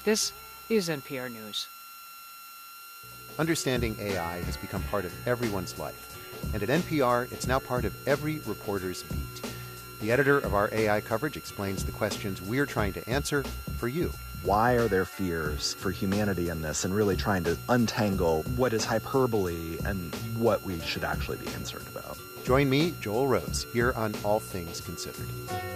This is NPR News. Understanding AI has become part of everyone's life. And at NPR, it's now part of every reporter's beat. The editor of our AI coverage explains the questions we're trying to answer for you. Why are there fears for humanity in this, and really trying to untangle what is hyperbole and what we should actually be concerned about. Join me, Joel Rose, here on All Things Considered.